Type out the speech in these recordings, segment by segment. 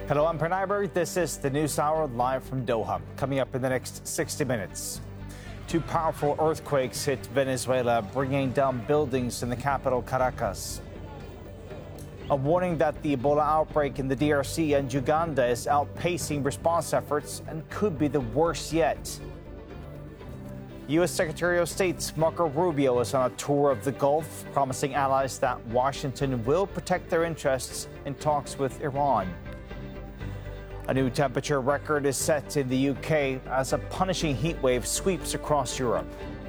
Hello, I'm Pranay. This is the News Hour live from Doha. Coming up in the next 60 minutes. Two powerful earthquakes hit Venezuela, bringing down buildings in the capital, Caracas. A warning that the Ebola outbreak in the DRC and Uganda is outpacing response efforts and could be the worst yet. U.S. Secretary of State Marco Rubio is on a tour of the Gulf, promising allies that Washington will protect their interests in talks with Iran. A new temperature record is set in the UK as a punishing heat wave sweeps across Europe.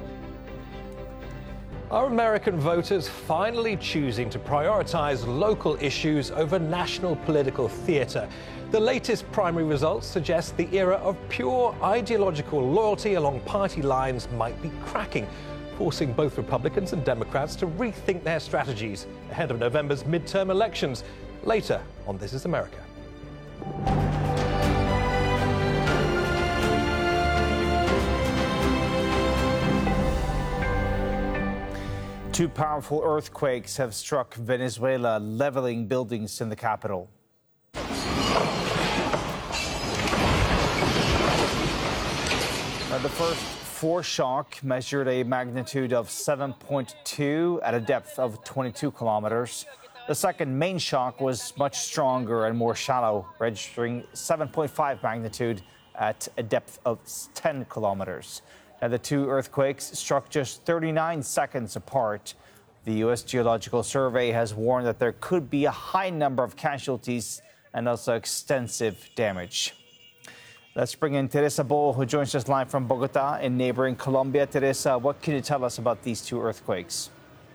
Are American voters finally choosing to prioritize local issues over national political theater? The latest primary results suggest the era of pure ideological loyalty along party lines might be cracking, forcing both Republicans and Democrats to rethink their strategies ahead of November's midterm elections. Later on This Is America. Two powerful earthquakes have struck Venezuela, leveling buildings in the capital. The first foreshock measured a magnitude of 7.2 at a depth of 22 kilometers. The second main shock was much stronger and more shallow, registering 7.5 magnitude at a depth of 10 kilometers. Now, the two earthquakes struck just 39 seconds apart. The U.S. Geological Survey has warned that there could be a high number of casualties and also extensive damage. Let's bring in Teresa Bo, who joins us live from Bogota in neighboring Colombia. Teresa, what can you tell us about these two earthquakes?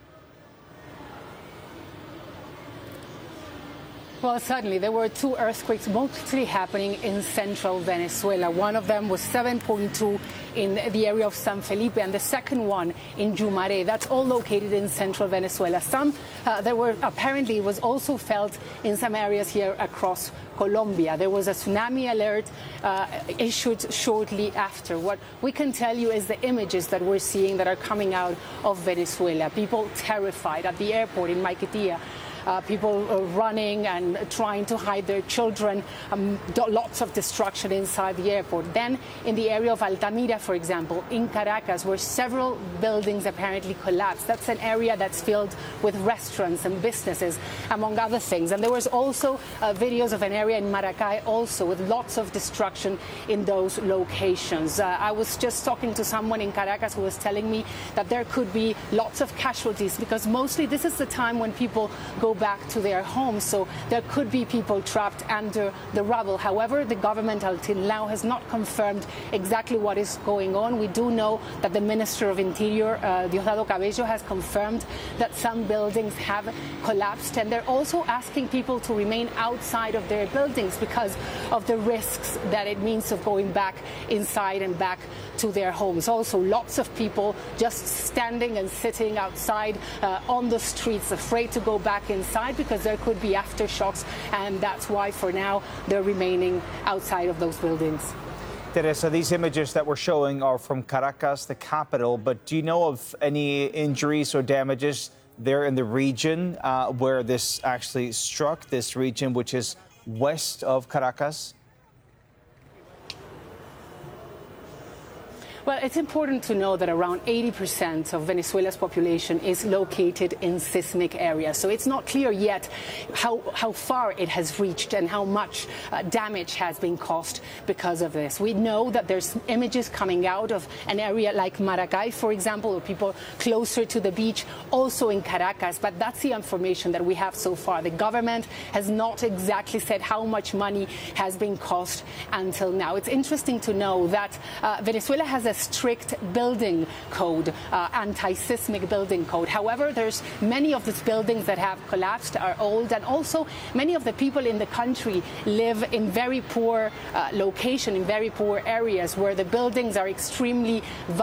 Well, certainly, there were two earthquakes mostly happening in central Venezuela. One of them was 7.2 in the area of San Felipe, and the second one in Yumare. That's all located in central Venezuela. Apparently, was also felt in some areas here across Colombia. There was a tsunami alert issued shortly after. What we can tell you is the images that we're seeing that are coming out of Venezuela. People terrified at the airport in Maiquetía. People running and trying to hide their children, lots of destruction inside the airport. Then in the area of Altamira, for example, in Caracas, where several buildings apparently collapsed. That's an area that's filled with restaurants and businesses, among other things. And there was also videos of an area in Maracay also with lots of destruction in those locations. I was just talking to someone in Caracas who was telling me that there could be lots of casualties because mostly this is the time when people go back to their homes, so there could be people trapped under the rubble. However, the government until now has not confirmed exactly what is going on. We do know that the Minister of Interior, Diosdado Cabello, has confirmed that some buildings have collapsed, and they're also asking people to remain outside of their buildings because of the risks that it means of going back inside and back to their homes. Also, lots of people just standing and sitting outside on the streets, afraid to go back inside because there could be aftershocks, and that's why for now they're remaining outside of those buildings. Teresa, these images that we're showing are from Caracas, the capital, but do you know of any injuries or damages there in the region where this actually struck, this region which is west of Caracas? Well, it's important to know that around 80% of Venezuela's population is located in seismic areas. So it's not clear yet how far it has reached and how much damage has been caused because of this. We know that there's images coming out of an area like Maracay, for example, or people closer to the beach, also in Caracas. But that's the information that we have so far. The government has not exactly said how much money has been cost until now. It's interesting to know that Venezuela has a strict building code, anti-seismic building code. However, there's many of these buildings that have collapsed are old, and also many of the people in the country live in very poor location, in very poor areas where the buildings are extremely